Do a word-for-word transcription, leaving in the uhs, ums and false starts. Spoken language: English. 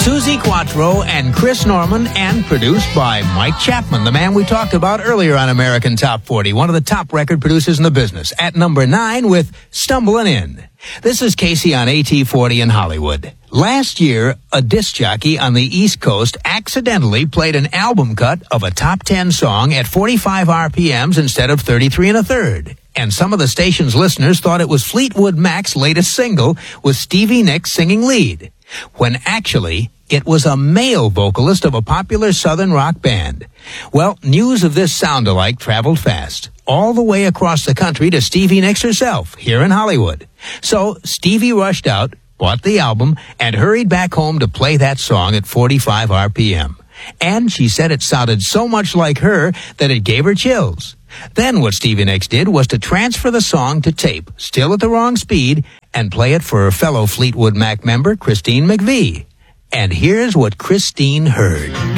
Susie Quattro and Chris Norman, and produced by Mike Chapman, the man we talked about earlier on American Top forty, one of the top record producers in the business, at number nine with Stumbling In. This is Casey on A T forty in Hollywood. Last year, a disc jockey on the East Coast accidentally played an album cut of a top ten song at forty-five R P Ms instead of thirty-three and a third. And some of the station's listeners thought it was Fleetwood Mac's latest single with Stevie Nicks singing lead, when actually it was a male vocalist of a popular southern rock band. Well, news of this sound-alike traveled fast, all the way across the country to Stevie Nicks herself, here in Hollywood. So Stevie rushed out, bought the album, and hurried back home to play that song at forty-five R P M. And she said it sounded so much like her that it gave her chills. Then what Stevie Nicks did was to transfer the song to tape, still at the wrong speed, and play it for her fellow Fleetwood Mac member, Christine McVie. And here's what Christine heard.